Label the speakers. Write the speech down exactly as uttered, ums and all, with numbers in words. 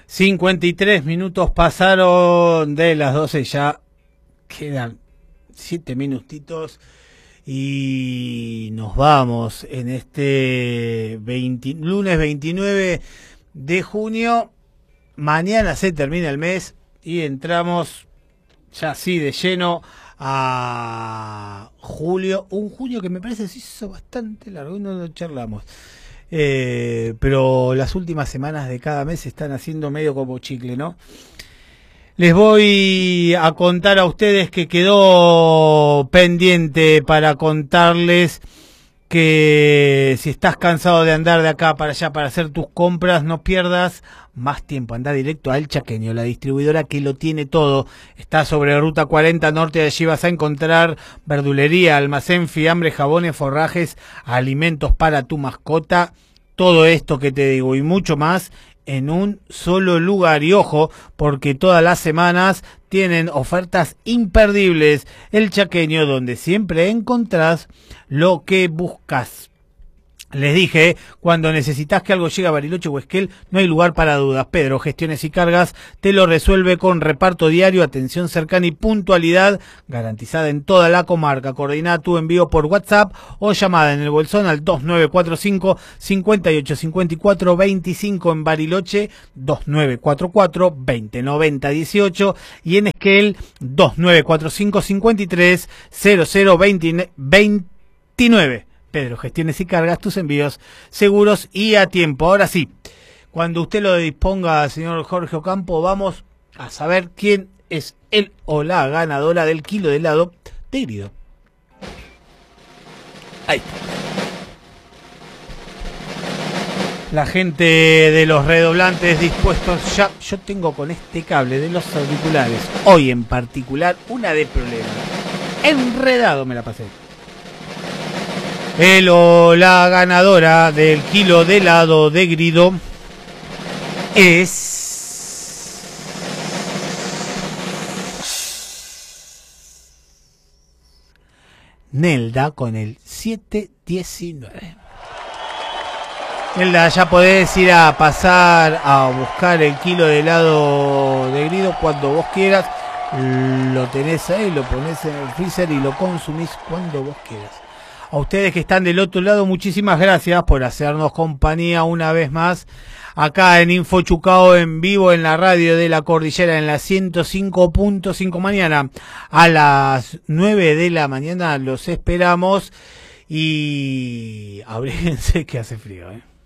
Speaker 1: cincuenta y tres minutos pasaron de las doce, ya quedan siete minutitos y nos vamos en este veinte, lunes veintinueve de junio. Mañana se termina el mes y entramos ya así de lleno a julio, un junio que me parece se hizo bastante largo y no lo charlamos. Eh, pero las últimas semanas de cada mes se están haciendo medio como chicle, ¿no? Les voy a contar a ustedes que quedó pendiente para contarles que si estás cansado de andar de acá para allá para hacer tus compras, no pierdas más tiempo. Anda directo a El Chaqueño, la distribuidora que lo tiene todo. Está sobre Ruta cuarenta Norte, allí vas a encontrar verdulería, almacén, fiambre, jabones, forrajes, alimentos para tu mascota. Todo esto que te digo y mucho más en un solo lugar. Y ojo, porque todas las semanas tienen ofertas imperdibles. El Chaqueño, donde siempre encontrás lo que buscas. Les dije, cuando necesitas que algo llegue a Bariloche o Esquel, no hay lugar para dudas. Pedro Gestiones y Cargas te lo resuelve con reparto diario, atención cercana y puntualidad garantizada en toda la comarca. Coordina tu envío por WhatsApp o llamada en el bolsón al dos nueve cuatro cinco, cinco ocho cinco cuatro, veinticinco en Bariloche, dos nueve cuatro cuatro, veinte noventa dieciocho y en Esquel dos nueve cuatro cinco, cinco tres, cero cero veintinueve. Pedro Gestiones y Cargas, tus envíos seguros y a tiempo. Ahora sí, cuando usted lo disponga, señor Jorge Ocampo, vamos a saber quién es el o la ganadora del kilo de helado de Grido. Ahí está. La gente de los redoblantes dispuestos ya. Yo tengo con este cable de los auriculares, hoy en particular, una de problema. Enredado me la pasé. El o la ganadora del kilo de helado de Grido es Nelda con el siete diecinueve. Nelda, ya podés ir a pasar a buscar el kilo de helado de Grido cuando vos quieras. Lo tenés ahí, lo ponés en el freezer y lo consumís cuando vos quieras. A ustedes que están del otro lado, muchísimas gracias por hacernos compañía una vez más acá en Info Chucao en vivo en la radio de la Cordillera en la ciento cinco punto cinco. Mañana a las nueve de la mañana los esperamos y abríguense que hace frío, ¿eh?